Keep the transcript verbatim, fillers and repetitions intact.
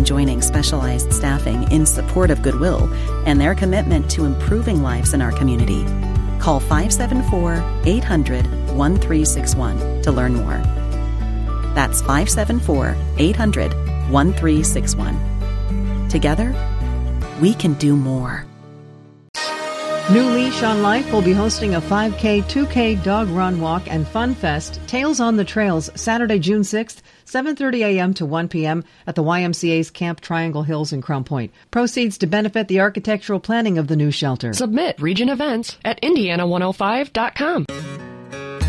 joining specialized staffing in support of Goodwill and their commitment to improving lives in our community. Call five seven four, eight hundred, one three six one to learn more. That's five seven four, eight hundred, one three six one. Together, we can do more. New Leash on Life will be hosting a five K, two K dog run, walk, and fun fest, Tales on the Trails, Saturday, June sixth, seven thirty a.m. to one p.m. at the Y M C A's Camp Triangle Hills in Crown Point. Proceeds to benefit the architectural planning of the new shelter. Submit Region Events at Indiana one oh five dot com.